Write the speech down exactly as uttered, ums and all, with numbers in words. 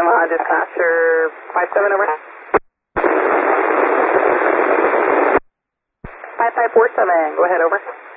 Yamaha dispatcher five seven over. five five four seven, go ahead, over.